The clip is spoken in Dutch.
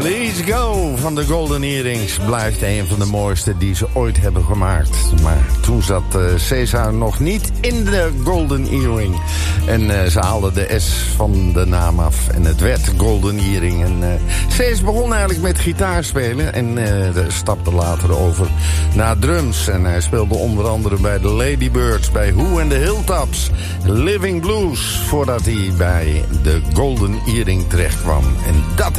Please Go van de Golden Earrings blijft een van de mooiste die ze ooit hebben gemaakt. Maar toen zat César nog niet in de Golden Earring. En ze haalden de S van de naam af en het werd Golden Earring. En César begon eigenlijk met gitaarspelen en stapte later over naar drums. En hij speelde onder andere bij de Ladybirds, bij Who and the Hilltops, Living Blues, voordat hij bij de Golden Earring terecht kwam. En dat